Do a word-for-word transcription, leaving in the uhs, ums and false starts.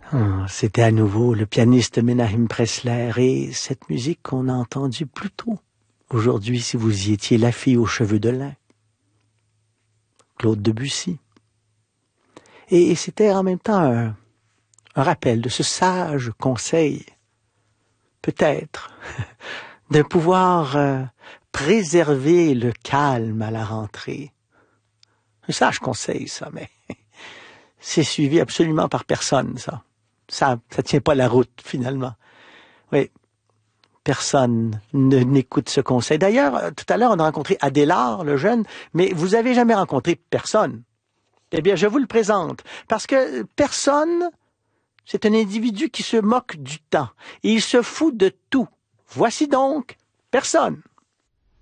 Ah, c'était à nouveau le pianiste Menahem Pressler et cette musique qu'on a entendue plus tôt. Aujourd'hui, si vous y étiez, La fille aux cheveux de lin. Claude Debussy. Et, et c'était en même temps un, un rappel de ce sage conseil, peut-être, de pouvoir euh, préserver le calme à la rentrée. Un sage conseil, ça, mais c'est suivi absolument par personne, ça. Ça, ça tient pas la route, finalement. Oui. Personne ne n'écoute ce conseil. D'ailleurs, tout à l'heure, on a rencontré Adélard, le jeune, mais vous avez jamais rencontré personne. Eh bien, je vous le présente. Parce que personne, c'est un individu qui se moque du temps. Et il se fout de tout. Voici donc personne.